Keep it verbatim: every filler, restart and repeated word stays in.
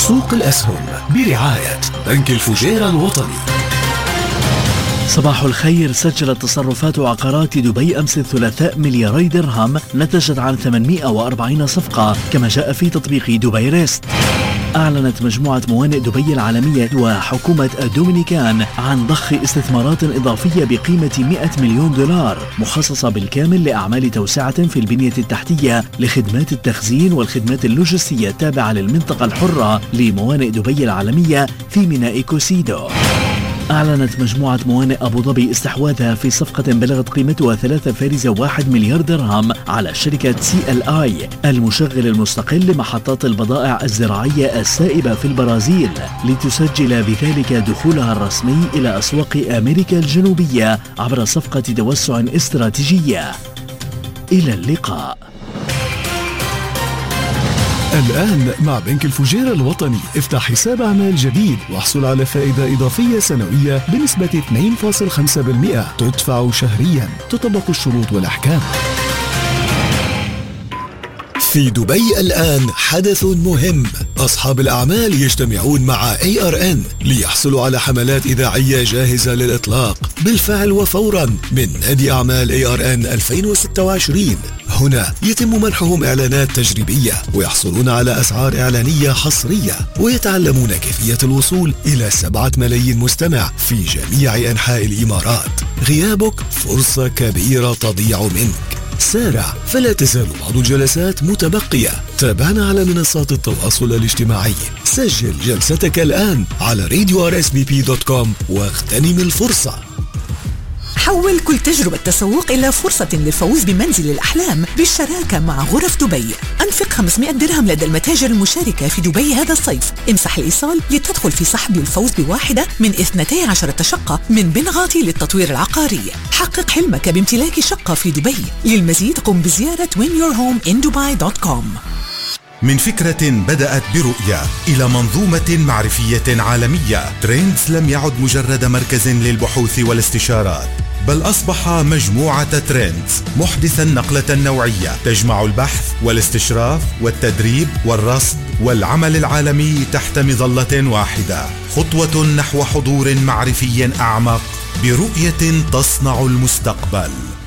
سوق الأسهم برعاية بنك الفجيرة الوطني. صباح الخير. سجلت تصرفات عقارات دبي أمس الثلاثاء ملياري درهم، نتجت عن ثمانمئة وأربعين صفقة كما جاء في تطبيق دبي ريست. أعلنت مجموعة موانئ دبي العالمية وحكومة الدومينيكان عن ضخ استثمارات إضافية بقيمة مئة مليون دولار مخصصة بالكامل لأعمال توسعة في البنية التحتية لخدمات التخزين والخدمات اللوجستية التابعة للمنطقة الحرة لموانئ دبي العالمية في ميناء كوسيدو. أعلنت مجموعة موانئ أبو ظبي استحواذها في صفقة بلغت قيمتها ثلاثة فاصلة واحد مليار درهم على شركة سي إل آي المشغل المستقل لمحطات البضائع الزراعية السائبة في البرازيل، لتسجل بذلك دخولها الرسمي إلى أسواق أمريكا الجنوبية عبر صفقة توسع استراتيجية. إلى اللقاء. الآن مع بنك الفجيرة الوطني افتح حساب أعمال جديد واحصل على فائدة إضافية سنوية بنسبة اثنين فاصلة خمسة بالمئة تدفع شهريا. تطبق الشروط والأحكام. في دبي الآن حدث مهم. أصحاب الأعمال يجتمعون مع إيه آر إن ليحصلوا على حملات إذاعية جاهزة للإطلاق بالفعل وفورا من نادي أعمال إيه آر إن ألفين وستة وعشرين. هنا يتم منحهم إعلانات تجريبية ويحصلون على أسعار إعلانية حصرية ويتعلمون كيفية الوصول إلى سبعة ملايين مستمع في جميع أنحاء الإمارات. غيابك فرصة كبيرة تضيع منك. سارع فلا تزال بعض الجلسات متبقية. تابعنا على منصات التواصل الاجتماعي. سجل جلستك الآن على راديو آر إس بي بي دوت كوم واغتنم الفرصة. حول كل تجربة تسوق إلى فرصة للفوز بمنزل الأحلام بالشراكة مع غرف دبي. أنفق خمسمئة درهم لدى المتاجر المشاركة في دبي هذا الصيف. امسح الإيصال لتدخل في سحب الفوز بواحدة من اثنتي عشرة شقة من بنغاتي للتطوير العقاري. حقق حلمك بامتلاك شقة في دبي. للمزيد قم بزيارة win your home in dubai دوت كوم. من فكرة بدأت برؤية إلى منظومة معرفية عالمية، تريندز لم يعد مجرد مركز للبحوث والاستشارات، بل أصبح مجموعة تريندز محدثا نقلة نوعية تجمع البحث والاستشراف والتدريب والرصد والعمل العالمي تحت مظلة واحدة. خطوة نحو حضور معرفي أعمق برؤية تصنع المستقبل.